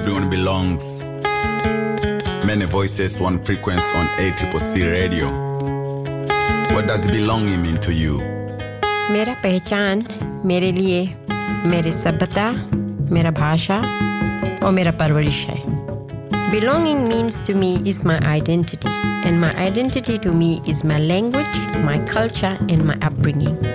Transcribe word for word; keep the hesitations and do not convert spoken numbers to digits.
everyone belongs. Many voices, one frequency on A C C C radio. What does belonging mean to you? मेरा पहचान मेरे लिए मेरी सभ्यता, मेरा भाषा और मेरा परवरिश है. Belonging means to me is my identity, and my identity to me is my language, my culture, and my upbringing.